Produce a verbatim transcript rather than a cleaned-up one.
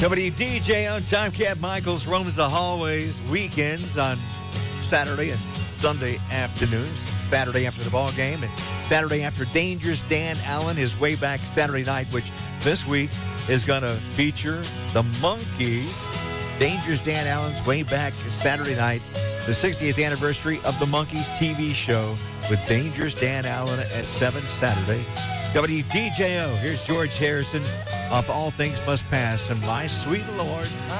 W D J on Time Cat Michaels roams the hallways weekends on Saturday and Sunday afternoons. Saturday after the ball game and Saturday after Dangerous Dan Allen, his way back Saturday night, which this week is going to feature the Monkees. Dangerous Dan Allen's way back Saturday night, the sixtieth anniversary of the Monkees T V show with Dangerous Dan Allen at seven Saturday. W D J O, here's George Harrison off All Things Must Pass and My Sweet Lord.